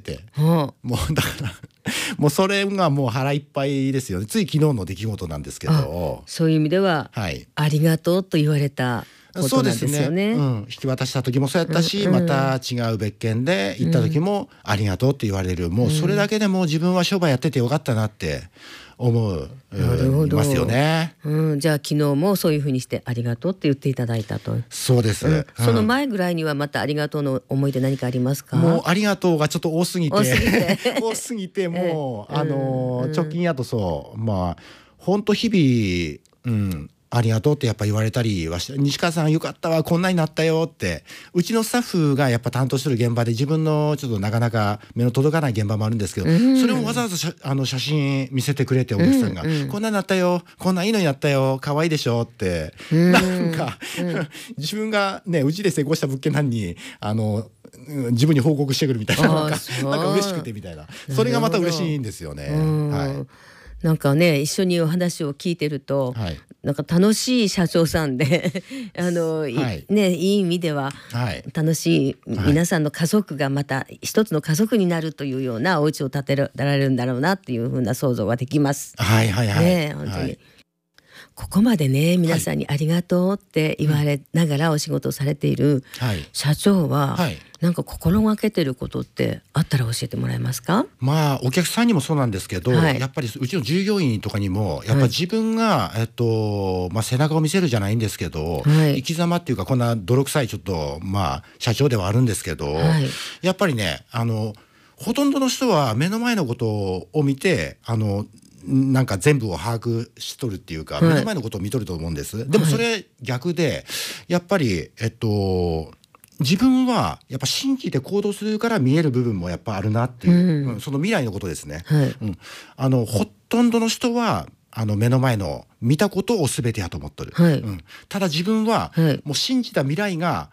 て、 はもうだからもうそれがもう腹いっぱいですよね。つい昨日の出来事なんですけど、 そういう意味では、 はい、 ありがとうと言われたことなんですよね。 引き渡した時もそうやったし、また違う別件で行った時もありがとうって言われる、もうそれだけでも自分は商売やっててよかったなって思う、 なるほど、 いますよね。 じゃあ昨日もそういうふうにしてありがとうって言っていただいたと。 そうです、 その前ぐらいにはまたありがとうの思い出何かありますか？ もうありがとうがちょっと多すぎて多すぎてもう、直近やとそう本当日々、ありがとうってやっぱ言われたりはして、西川さんよかったわこんなになったよって、うちのスタッフがやっぱ担当してる現場で自分のちょっとなかなか目の届かない現場もあるんですけど、それもわざわざ写真見せてくれて、お客さんが、こんなになったよ、こんないいのになったよ、可愛いでしょって、なんか、自分がねうちで成功した物件なのに自分に報告してくるみたいな、なんか嬉しくてみたいな、それがまた嬉しいんですよね。 なんかね、一緒にお話を聞いてると、なんか楽しい社長さんでいい意味では楽しい、皆さんの家族がまた一つの家族になるというようなお家を建てられるんだろうなっていうふうな想像ができます。本当にここまでね、皆さんにありがとうって言われながらお仕事をされている社長は、なんか心がけてることってあったら教えてもらえますか？ お客さんにもそうなんですけど、やっぱりうちの従業員とかにもやっぱり自分が、背中を見せるじゃないんですけど、生き様っていうか、こんな泥臭いちょっと社長ではあるんですけど、やっぱりねほとんどの人は目の前のことを見てなんか全部を把握しとるっていうか、目の前のことを見とると思うんです。でもそれ逆で、やっぱり自分はやっぱ信じて行動するから見える部分もやっぱあるなっていう、その未来のことですね。ほとんどの人は目の前の見たことを全てやと思っとる。ただ自分はもう信じた未来が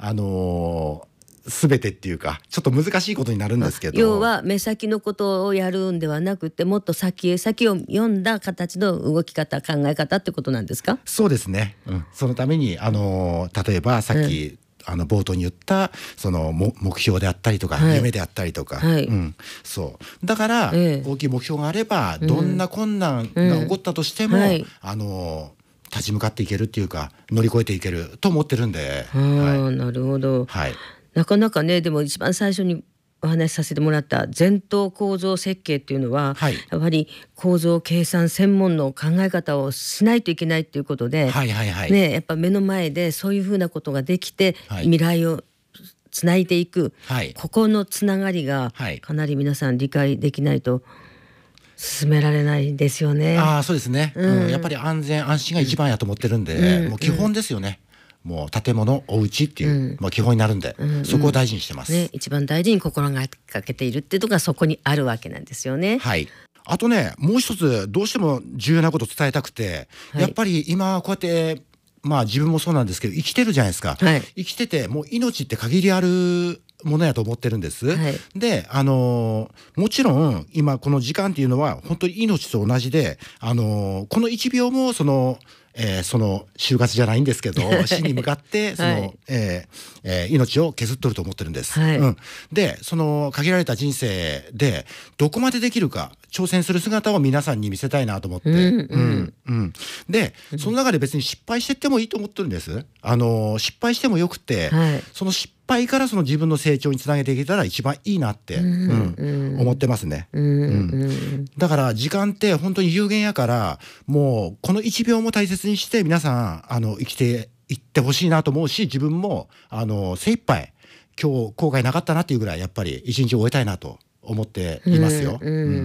全てっていうか、ちょっと難しいことになるんですけど、 要は目先のことをやるんではなくて、もっと先を読んだ形の動き方、考え方ってことなんですか？そうですね、そのために例えばさっき、冒頭に言ったその目標であったりとか、夢であったりとか、そうだから、大きい目標があれば、どんな困難が起こったとしても、立ち向かっていけるっていうか、乗り越えていけると思ってるんで。なるほど。なかなかね、でも一番最初にお話しさせてもらった全頭構造設計っていうのは、やはり構造計算専門の考え方をしないといけないっていうことで、やっぱ目の前でそういうふうなことができて、未来をつないでいく、ここのつながりがかなり皆さん理解できないと進められないですよね。そうですね、やっぱり安全安心が一番やと思ってるんで、もう基本ですよね。もう建物、お家っていう、基本になるんで、そこを大事にしてます。一番大事に心がけているっていうのがそこにあるわけなんですよね。あとね、もう一つどうしても重要なこと伝えたくて、やっぱり今こうやって自分もそうなんですけど、生きてるじゃないですか。生きててもう命って限りあるものやと思ってるんです。でもちろん今この時間っていうのは本当に命と同じで、この1秒もその就活じゃないんですけど死に向かって命を削っとると思ってるんです。でその限られた人生でどこまでできるか挑戦する姿を皆さんに見せたいなと思って、でその中で別に失敗してってもいいと思ってるんです。失敗してもよくて、その失敗からその自分の成長につなげていけたら一番いいなって思ってますね。だから時間って本当に有限やから、もうこの1秒も大切にして皆さん生きていってほしいなと思うし、自分も精一杯今日後悔なかったなっていうぐらいやっぱり一日終えたいなと思っていますよ。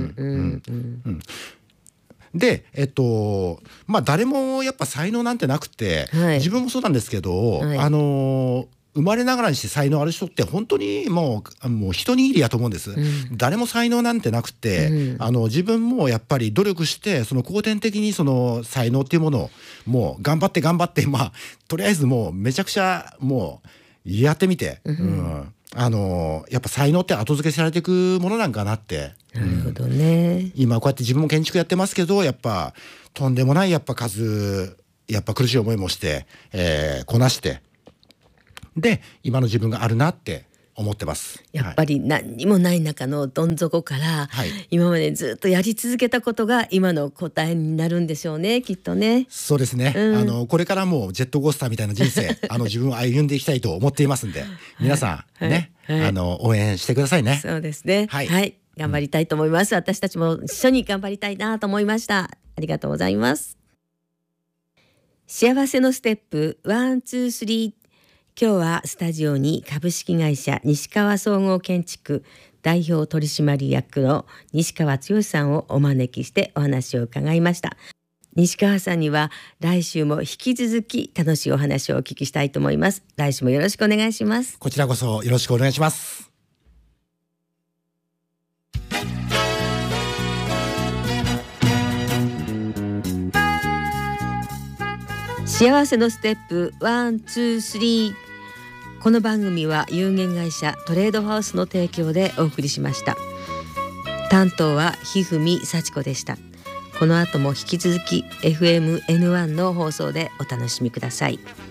で誰もやっぱ才能なんてなくて、自分もそうなんですけど、生まれながらにして才能ある人って本当にもう一握りやと思うんです。誰も才能なんてなくて、自分もやっぱり努力してその後天的にその才能っていうものをもう頑張ってとりあえずもうめちゃくちゃもうやってみて、やっぱ才能って後付けされていくものなんかなって。なるほどね。今こうやって自分も建築やってますけど、やっぱとんでもないやっぱやっぱ苦しい思いもして、こなして、で今の自分があるなって思ってます。 やっぱり何にもない中のどん底から、はい、今までずっとやり続けたことが今の答えになるんでしょうね、きっとね。 そうですね、これからもジェットコースターみたいな人生自分を歩んでいきたいと思っていますんで、皆さんね、はい、応援してくださいね。 そうですね、はい、はい、頑張りたいと思います。私たちも一緒に頑張りたいなと思いました。ありがとうございます。幸せのステップ1、2、3。今日はスタジオに株式会社西川総合建築代表取締役の西川剛さんをお招きしてお話を伺いました。西川さんには来週も引き続き楽しいお話をお聞きしたいと思います。来週もよろしくお願いします。 こちらこそよろしくお願いします。 幸せのステップ1、2、3。この番組は有限会社トレードハウスの提供でお送りしました。担当はひふみさちこでした。この後も引き続き FM N1 の放送でお楽しみください。